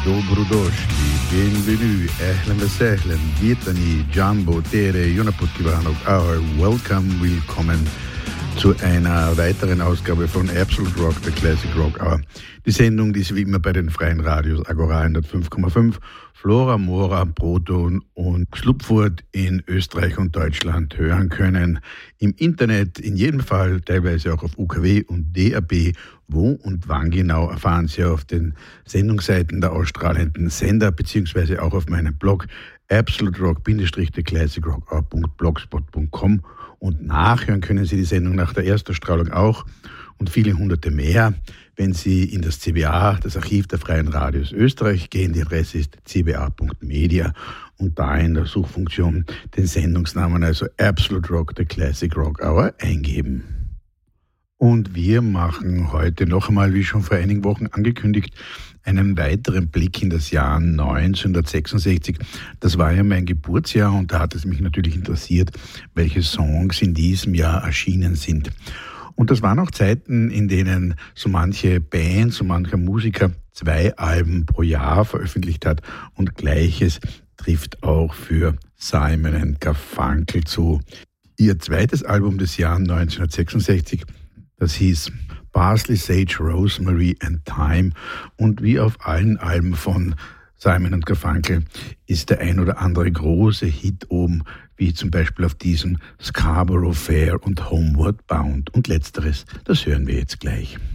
Dobrodošli, bienvenue, ahlan wa sahlan, Vietnami, Jumbo, Tere, Jonaputkivanok, welcome, willkommen zu einer weiteren Ausgabe von Absolute Rock, der Classic Rock Hour. Die Sendung, die Sie wie immer bei den freien Radios Agora 105,5, Flora, Mora, Proton und Schlupfurt in Österreich und Deutschland hören können. Im Internet in jedem Fall, teilweise auch auf UKW und DAB. Wo und wann genau erfahren Sie auf den Sendungsseiten der ausstrahlenden Sender, beziehungsweise auch auf meinem Blog absoluterock-classicrock.blogspot.com. Und nachhören können Sie die Sendung nach der Erstausstrahlung auch und viele hunderte mehr, wenn Sie in das CBA, das Archiv der Freien Radios Österreich, gehen. Die Adresse ist cba.media und da in der Suchfunktion den Sendungsnamen, also Absolute Rock, the Classic Rock Hour, eingeben. Und wir machen heute noch einmal, wie schon vor einigen Wochen angekündigt, einen weiteren Blick in das Jahr 1966. Das war ja mein Geburtsjahr und da hat es mich natürlich interessiert, welche Songs in diesem Jahr erschienen sind. Und das waren auch Zeiten, in denen so manche Band, so mancher Musiker 2 Alben pro Jahr veröffentlicht hat und Gleiches trifft auch für Simon & Garfunkel zu. Ihr zweites Album des Jahres 1966, das hieß Parsley, Sage, Rosemary and Thyme, und wie auf allen Alben von Simon & Garfunkel ist der ein oder andere große Hit oben, wie zum Beispiel auf diesem Scarborough Fair und Homeward Bound. Und letzteres, das hören wir jetzt gleich.